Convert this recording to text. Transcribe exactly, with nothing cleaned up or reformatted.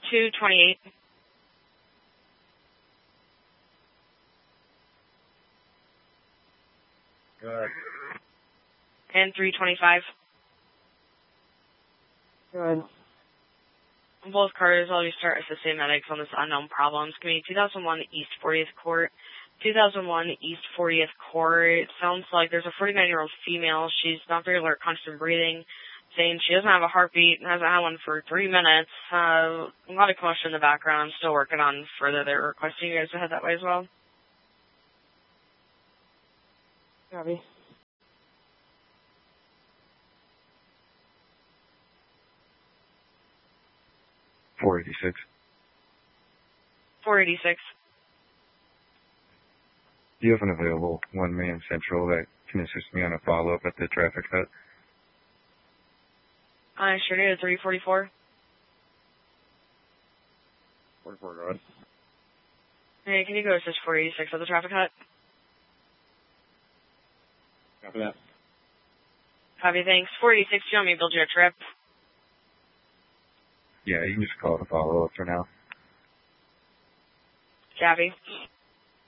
two twenty-eight. Good. And three twenty-five. Good. Both cars, I'll just start assisting medics on this unknown problem. It's going to be two thousand one East fortieth Court. two thousand one East fortieth Court. It sounds like there's a forty-nine-year-old female. She's not very alert, constant breathing, saying she doesn't have a heartbeat, hasn't had one for three minutes. Uh, a lot of commotion in the background. Still working on further. They're requesting you guys to head that way as well. Copy. four eighty-six. four eighty-six. Do you have an available one-man central that can assist me on a follow-up at the traffic hut? I sure do. three forty-four. forty-four, go ahead. Hey, can you go assist four eighty-six at the traffic hut? Copy that. Copy, thanks. four eighty-six, do you want me to build you a trip? Yeah, you can just call it a follow-up for now. Copy.